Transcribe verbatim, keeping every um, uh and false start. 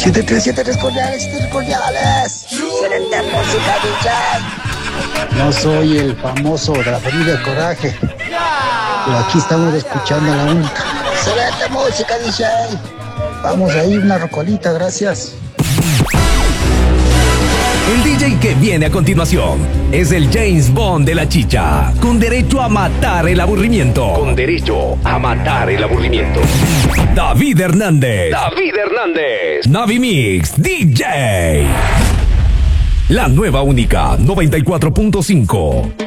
siete tres siete tres cordiales, siete tres cordiales. Excelente música, D J. No soy el famoso de la familia Coraje, pero aquí estamos escuchando la única. Excelente música, D J. Vamos ahí, una rocolita, gracias. El D J que viene a continuación es el James Bond de la chicha, con derecho a matar el aburrimiento. Con derecho a matar el aburrimiento. David Hernández. David Hernández. Navi Mix D J. La nueva única noventa y cuatro punto cinco.